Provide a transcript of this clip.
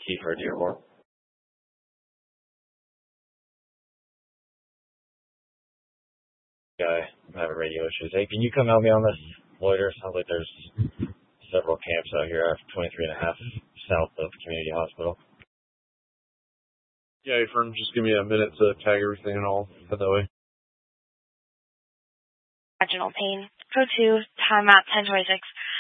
Kiefer, Dearborn. Guy, I'm having radio issues. Hey, can you come help me on this loiter? Sounds like there's several camps out here after 23 and a half south of Community Hospital. Yeah, Fern, just give me a minute to tag everything and I'll head that way. Vaginal pain. Code 2, timeout 1026.